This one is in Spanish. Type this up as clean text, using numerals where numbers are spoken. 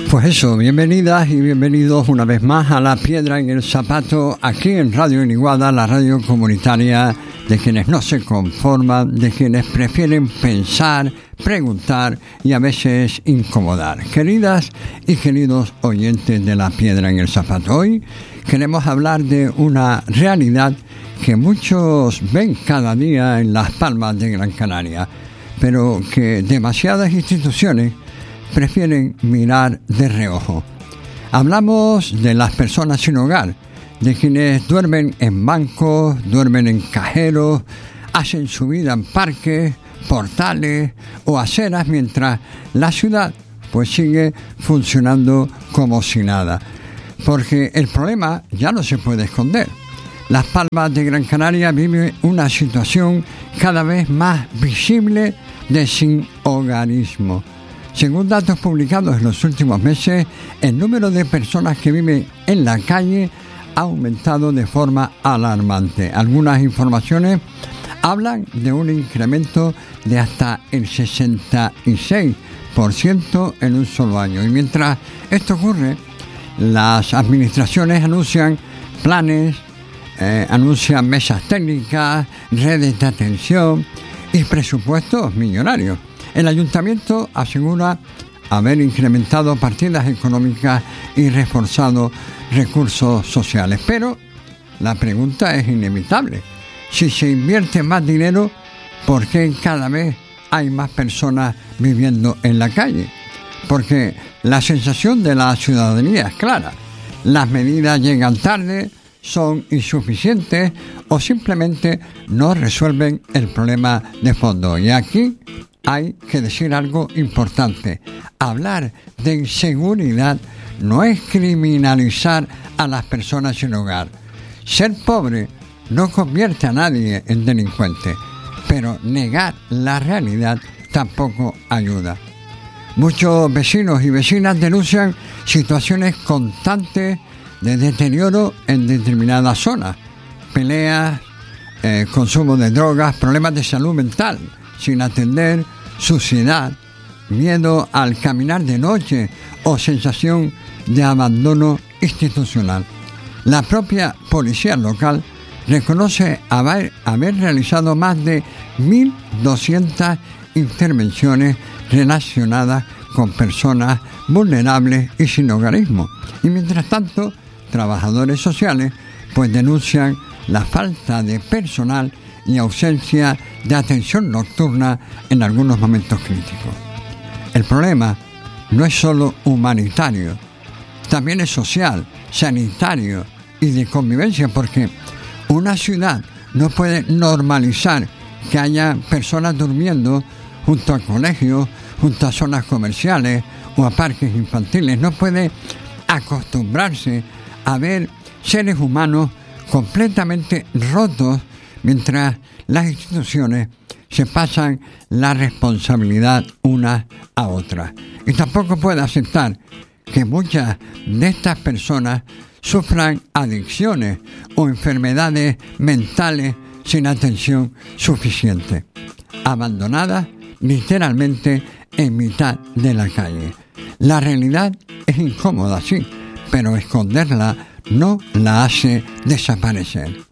Pues eso, bienvenidas y bienvenidos una vez más a La Piedra en el Zapato, aquí en Radio Iniguada, la radio comunitaria de quienes no se conforman, de quienes prefieren pensar, preguntar y a veces incomodar. Queridas y queridos oyentes de La Piedra en el Zapato, hoy queremos hablar de una realidad que muchos ven cada día en Las Palmas de Gran Canaria, pero que demasiadas instituciones prefieren mirar de reojo. Hablamos de las personas sin hogar, de quienes duermen en bancos, duermen en cajeros, hacen su vida en parques, portales o aceras, mientras la ciudad pues sigue funcionando como si nada. Porque el problema ya no se puede esconder. Las Palmas de Gran Canaria vive una situación cada vez más visible de sinhogarismo. Según datos publicados en los últimos meses, el número de personas que viven en la calle ha aumentado de forma alarmante. Algunas informaciones hablan de un incremento de hasta el 66% en un solo año. Y mientras esto ocurre, las administraciones anuncian planes, anuncian mesas técnicas, redes de atención y presupuestos millonarios. El ayuntamiento asegura haber incrementado partidas económicas y reforzado recursos sociales. Pero la pregunta es inevitable. Si se invierte más dinero, ¿por qué cada vez hay más personas viviendo en la calle? Porque la sensación de la ciudadanía es clara. Las medidas llegan tarde, son insuficientes o simplemente no resuelven el problema de fondo. Y aquí hay que decir algo importante. Hablar de inseguridad no es criminalizar a las personas sin hogar. Ser pobre no convierte a nadie en delincuente, pero negar la realidad tampoco ayuda. Muchos vecinos y vecinas denuncian situaciones constantes de deterioro en determinadas zonas, peleas, consumo de drogas, problemas de salud mental sin atender, suciedad, miedo al caminar de noche o sensación de abandono institucional. La propia policía local reconoce haber realizado más de 1.200 intervenciones relacionadas con personas vulnerables y sin hogarismo. Y mientras tanto, trabajadores sociales pues denuncian la falta de personal y ausencia de atención nocturna en algunos momentos críticos. El problema no es solo humanitario, también es social, sanitario y de convivencia, porque una ciudad no puede normalizar que haya personas durmiendo junto a colegios, junto a zonas comerciales o a parques infantiles. No puede acostumbrarse a ver seres humanos completamente rotos mientras las instituciones se pasan la responsabilidad unas a otras. Y tampoco puede aceptar que muchas de estas personas sufran adicciones o enfermedades mentales sin atención suficiente, abandonadas literalmente en mitad de la calle. La realidad es incómoda, sí, pero esconderla no la hace desaparecer.